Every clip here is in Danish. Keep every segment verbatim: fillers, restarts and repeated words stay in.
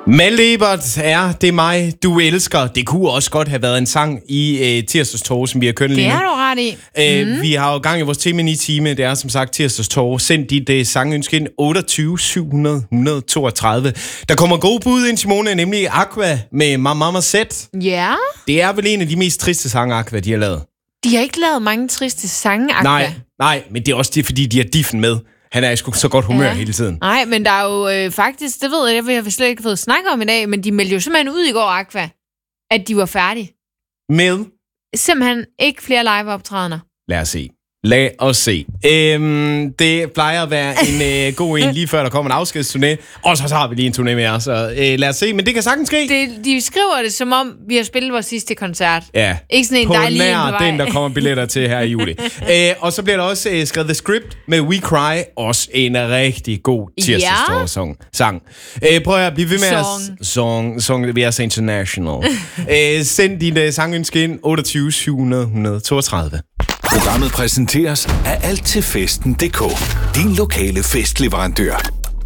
Malte Ebert er det mig, du elsker. Det kunne også godt have været en sang i øh, tirsdagstog, som vi har kørt lige nu. Det har du ret i. Øh, mm. Vi har jo gang i vores tema ni time. Det er som sagt tirsdagstog. Send dit øh, sangønske ind otteogtyve syv hundrede et hundrede toogtredive. Der kommer gode bud ind, Simone, nemlig Aqua med Mama Set. Ja. Det er vel en af de mest triste sange, Aqua, de har lavet. De har ikke lavet mange triste sange, Aqua. Nej, nej, men det er også det, fordi de har Diffen med. Han er sgu så godt humør ja. hele tiden. Nej, men der er jo øh, faktisk, det ved jeg, det har vi slet ikke fået snakket om i dag, men de meldte jo simpelthen ud i går, Aqua, at de var færdige. Med? Simpelthen ikke flere live-optrædener. Lad os se. Lad os se. Øhm, det plejer at være en øh, god en, lige før der kommer en afskedsturné. Og så har vi lige en turné mere, så øh, lad os se. Men det kan sagtens ske. Det, de skriver det, som om vi har spillet vores sidste koncert. Ja. Ikke sådan en på dejlig en nær på vej. den, der kommer billetter til her i juli. øh, og så bliver der også øh, skrevet The Script med We Cry. Også en rigtig god tirsdagssang. Sang. Øh, prøv at blive ved med Song. at... Song. Song. Vi er så international. øh, send din øh, sangønske ind otteogtyve syv hundrede et hundrede toogtredive. Programmet præsenteres af alt til festen punktum d k. Din lokale festleverandør.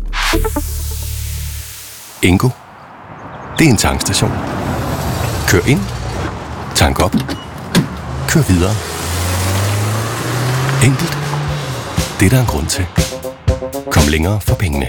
Ingo. Det er en tankstation. Kør ind. Tank op. Kør videre. Enkelt. Det er der en grund til. Kom længere for pengene.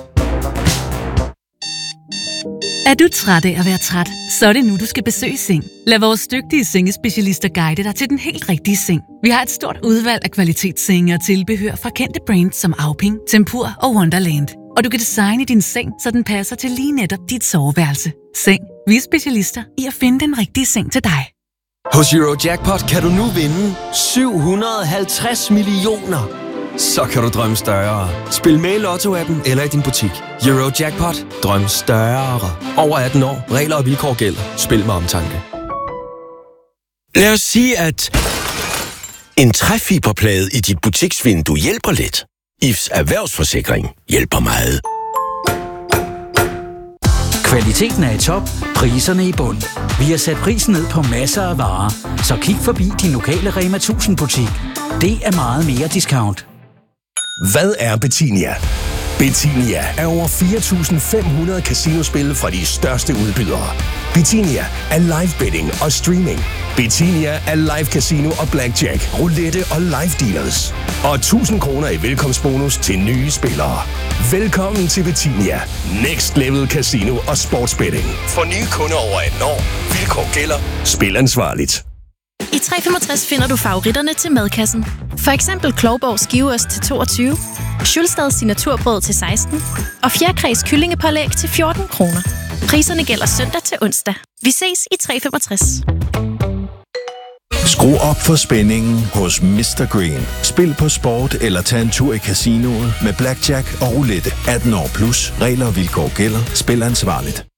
Er du træt af at være træt, så er det nu, du skal besøge Seng. Lad vores dygtige sengespecialister guide dig til den helt rigtige seng. Vi har et stort udvalg af kvalitetssenge og tilbehør fra kendte brands som Auping, Tempur og Wonderland. Og du kan designe din seng, så den passer til lige netop dit soveværelse. Seng. Vi er specialister i at finde den rigtige seng til dig. Hos Eurojackpot kan du nu vinde syv hundrede og halvtreds millioner. Så kan du drømme større. Spil med i Lotto-appen eller i din butik. Eurojackpot. Drøm større. Over atten år. Regler og vilkår gælder. Spil med omtanke. Lad os sige, at en træfiberplade i dit butiksvindue hjælper lidt. I F's erhvervsforsikring hjælper meget. Kvaliteten er i top, priserne i bund. Vi har sat prisen ned på masser af varer, så kig forbi din lokale Rema tusind butik. Det er meget mere discount. Hvad er Betinia? Betinia er over fire tusind fem hundrede casinospil fra de største udbydere. Betinia er live betting og streaming. Betinia er live casino og blackjack, roulette og live dealers. Og tusind kroner i velkomstbonus til nye spillere. Velkommen til Betinia. Next level casino og sportsbetting. For nye kunder over atten år. Vilkår gælder. Spil ansvarligt. I tre femogtres finder du favoritterne til madkassen. For eksempel Klovborg skiveost til toogtyve, Schulstads signaturbrød til seksten og Fjerkræs kyllingepålæg til fjorten kroner. Priserne gælder søndag til onsdag. Vi ses i tre femogtres. Skru op for spændingen hos mister Green. Spil på sport eller tag en tur i casinoet med blackjack og roulette. atten år plus. Regler og vilkår gælder. Spil ansvarligt.